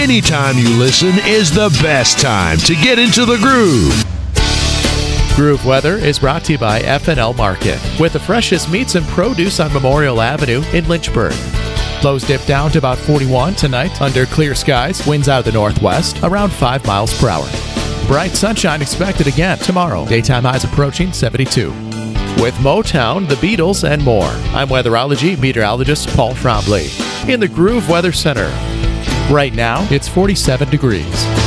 Anytime you listen is the best time to get into the groove. Groove Weather is brought to you by F&L Market, with the freshest meats and produce on Memorial Avenue in Lynchburg. Lows dip down to about 41 tonight under clear skies, winds out of the northwest, around 5 miles per hour. Bright sunshine expected again tomorrow, daytime highs approaching 72. With Motown, the Beatles, and more, I'm weatherology meteorologist Paul Trombley in the Groove Weather Center. Right now, it's 47 degrees.